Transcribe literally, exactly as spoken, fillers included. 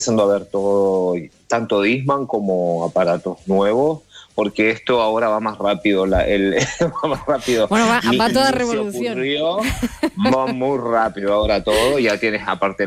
empezando a ver todo, tanto Discman como aparatos nuevos, porque esto ahora va más rápido, la, el, va más rápido. Bueno, va, Ni, va toda ni revolución. Se ocurrió, va muy rápido ahora todo, ya tienes aparte